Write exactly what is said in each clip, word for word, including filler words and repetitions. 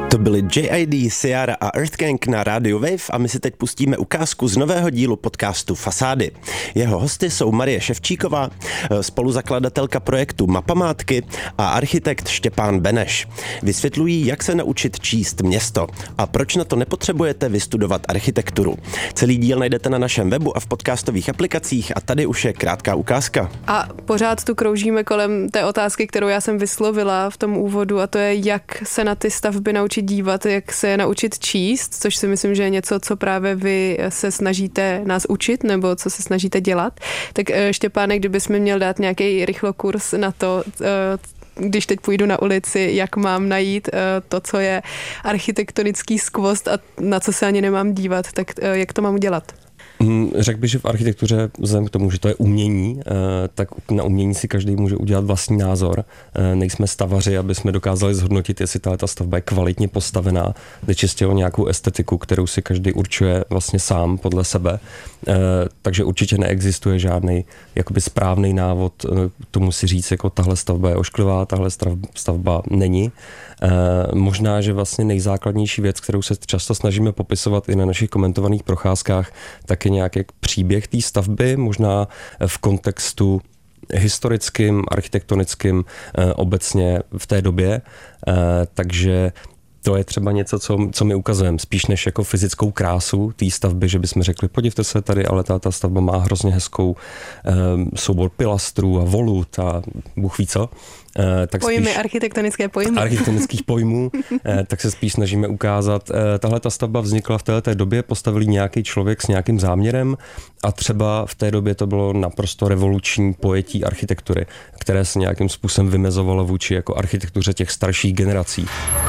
To byly J I D, Ciara a Earth Gang na rádiu Wave a my si teď pustíme ukázku z nového dílu podcastu Fasády. Jeho hosty jsou Marie Ševčíková, spoluzakladatelka projektu Mapamátky a architekt Štěpán Beneš. Vysvětlují, jak se naučit číst město a proč na to nepotřebujete vystudovat architekturu. Celý díl najdete na našem webu a v podcastových aplikacích a tady už je krátká ukázka. A pořád tu kroužíme kolem té otázky, kterou já jsem vyslovila v tom úvodu, a to je, jak se na ty stavby naučit dívat, jak se naučit číst, což si myslím, že je něco, co právě vy se snažíte nás učit, nebo co se snažíte dělat. Tak Štěpáne, kdybys mi měl dát nějaký rychlokurs na to, když teď půjdu na ulici, jak mám najít to, co je architektonický skvost a na co se ani nemám dívat, tak jak to mám udělat? Řekl bych, že v architektuře, vzhledem k tomu, že to je umění, tak na umění si každý může udělat vlastní názor. Nejsme stavaři, aby jsme dokázali zhodnotit, jestli tato stavba je kvalitně postavená. Jde čistě o nějakou estetiku, kterou si každý určuje vlastně sám podle sebe. Takže určitě neexistuje žádný jakoby správný návod tomu si říct, jako tahle stavba je ošklivá, tahle stavba není. Možná, že vlastně nejzákladnější věc, kterou se často snažíme popisovat i na našich komentovaných procházkách, tak je nějaký příběh té stavby, možná v kontextu historickým, architektonickým, obecně v té době. Takže to je třeba něco, co, co my ukazujeme, spíš než jako fyzickou krásu té stavby, že bychom řekli, podívejte se tady, ale ta, ta stavba má hrozně hezkou um, soubor pilastrů a volut a Bůh ví co. Uh, tak pojmy, spíš, architektonické pojmy. Architektonických pojmů, uh, tak se spíš snažíme ukázat, uh, tahle ta stavba vznikla v této době, postavil nějaký člověk s nějakým záměrem a třeba v té době to bylo naprosto revoluční pojetí architektury, které se nějakým způsobem vymezovalo vůči jako architektuře těch starších generací.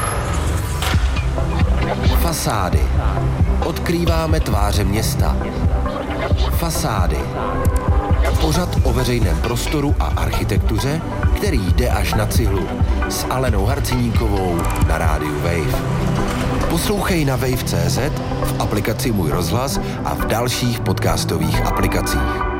Fasády. Odkrýváme tváře města. Fasády. Pořad o veřejném prostoru a architektuře, který jde až na cihlu. S Alenou Harciníkovou na rádiu Wave. Poslouchej na wave tečka cé zet, v aplikaci Můj rozhlas a v dalších podcastových aplikacích.